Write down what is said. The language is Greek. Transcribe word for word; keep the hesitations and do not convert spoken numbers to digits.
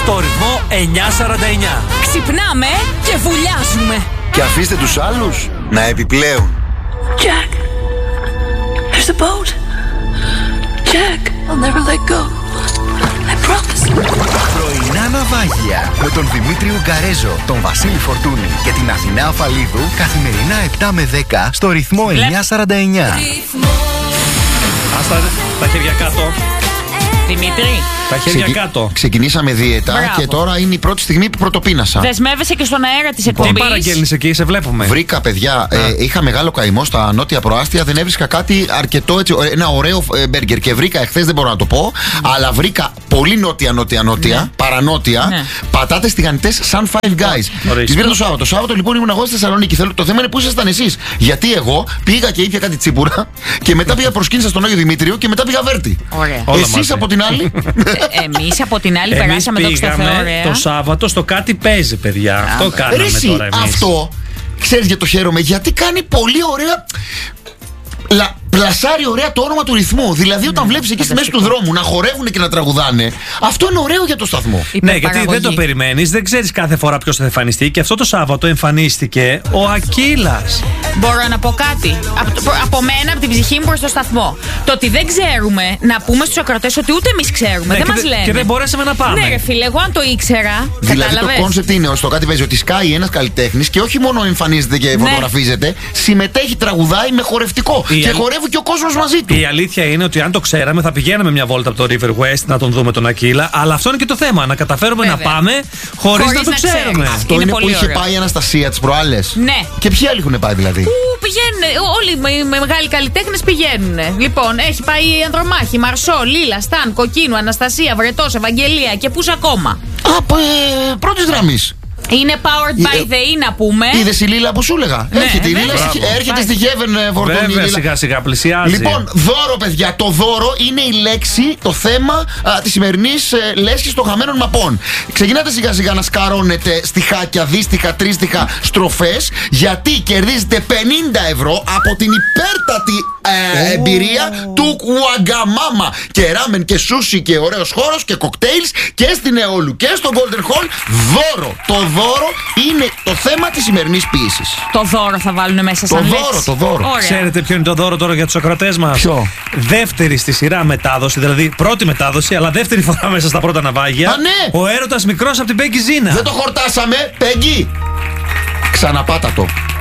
στο ρυθμό εννιά σαράντα εννιά. Ξυπνάμε και βουλιάζουμε. Και αφήστε τους άλλους να επιπλέουν. Jack, there's a boat. Jack, I'll never let go. I promise. Πρωινά ναυάγια με τον Δημήτρη Ουγκαρέζο, τον Βασίλη Φορτούνη και την Αθηνά Αφαλίδου καθημερινά επτά με δέκα στο ρυθμό εννιά σαράντα εννιά. Άστα τα χέρια κάτω. Δημήτρη, Τα χέρια Ξεκι... κάτω. Ξεκινήσαμε δίαιτα. Μπράβο. Και τώρα είναι η πρώτη στιγμή που πρωτοπίνασα. δεσμεύεσαι και στον αέρα της Τι εκπομπής. παραγγέλνεις εκεί, σε βλέπουμε. Βρήκα, παιδιά, ε, είχα μεγάλο καημό στα νότια προάστια. Δεν έβρισκα κάτι αρκετό έτσι, ένα ωραίο ε, μπέργκερ. Και βρήκα εχθές, δεν μπορώ να το πω, mm. αλλά βρήκα πολύ νότια-νότια-νότια, ναι. παρανότια, ναι. πατάτες τηγανιτές σαν Five Guys. Τις πήρα το Σάββατο. Το Σάββατο λοιπόν ήμουν εγώ στη Θεσσαλονίκη. Θέλω, το θέμα είναι πού ήσασταν εσείς. Γιατί εγώ πήγα και ήπια κάτι τσίπουρα και μετά πήγα προσκύνησα στον Άγιο Δημήτριο και μετά πήγα Βέρτη. Εσείς από την άλλη. Εμείς από την άλλη Εμείς περάσαμε το πήγαμε ωραία. το Σάββατο στο κάτι παίζει, παιδιά. Αυτό Α, κάναμε Ρίση, τώρα εμείς. αυτό, ξέρεις γιατί το χαίρομαι, γιατί κάνει πολύ ωραία. Λα, πλασάρει ωραία το όνομα του ρυθμού. Δηλαδή, όταν ναι, βλέπεις εκεί στη μέση του δρόμου να χορεύουν και να τραγουδάνε, αυτό είναι ωραίο για το σταθμό. Ναι, γιατί δεν το περιμένεις, δεν ξέρεις κάθε φορά ποιος θα εμφανιστεί. Και αυτό το Σάββατο εμφανίστηκε ο Ακύλας. Μπορώ να πω κάτι. Από, από μένα, από την ψυχή μου προς το σταθμό. Το ότι δεν ξέρουμε, να πούμε στους ακροατές ότι ούτε εμείς ξέρουμε. Ναι, δεν και μας δε, λένε. Και δεν μπορέσαμε να πάμε. Ναι, ρε φίλε, εγώ αν το ήξερα. Δηλαδή, κατάλαβες? το κόνσεπτ είναι στο κάτι παίζει ότι σκάει ένας καλλιτέχνης και όχι μόνο εμφανίζεται και ναι. φωτογραφίζεται, συμμετέχει, τραγουδάει με χορευτικό. Η και αλ... χορεύει και ο κόσμος μαζί του. Η αλήθεια είναι ότι αν το ξέραμε, θα πηγαίναμε μια βόλτα από το River West να τον δούμε τον Ακύλα. Αλλά αυτό είναι και το θέμα. Να καταφέρουμε Βέβαια. να πάμε χωρίς, Χωρίς να το να ξέρουμε. ξέρεις. Αυτό είναι είναι, πολύ που είχε ωραίο. πάει η Αναστασία τις προάλλες. Ναι. Και ποιοι άλλοι έχουν πάει δηλαδή. Πού πηγαίνουν, όλοι οι μεγάλοι καλλιτέχνες πηγαίνουν. Λοιπόν, έχει πάει η Ανδρομάχη, Μαρσό, Λίλα, Σταν, Κοκκίνου, Αναστασία, Βρετός, Ευαγγελία και πούς ακόμα. Από ε, πρώτης γραμμής. Είναι powered by the E, να πούμε. Είδες η Λίλα που σου έλεγα. Ναι, έρχεται η ναι, Λίλα, μπράβο. έρχεται στη Heaven Φορτώνη. Βέβαια, σιγά σιγά πλησιάζει. Λοιπόν, δώρο, παιδιά. Το δώρο είναι η λέξη, το θέμα τη σημερινή ε, λέσχης των χαμένων μαπών. Ξεκινάτε σιγά σιγά να σκαρώνετε στιχάκια, δίστιχα, τρίστιχα, στροφές. Γιατί κερδίζετε πενήντα ευρώ από την υπέρτατη ε, oh. εμπειρία του Κουαγκαμάμα. Και ράμεν και σούσι και ωραίος χώρος και κοκτέιλς και στην Εόλου και στο Golden Hall. Δώρο. Το δώρο είναι το θέμα της σημερινής ποίησης. Το δώρο θα βάλουν μέσα σαν Το λέξη. δώρο, το δώρο. Ωραία. Ξέρετε ποιο είναι το δώρο τώρα για τους ακροατές μας? Ποιο? Δεύτερη στη σειρά μετάδοση, δηλαδή πρώτη μετάδοση, αλλά δεύτερη φορά μέσα στα πρώτα ναυάγια. Α, ναι. Ο έρωτας μικρός από την Πέγκη Ζήνα. Δεν το χορτάσαμε, Πέγγι. Ξαναπάτα το.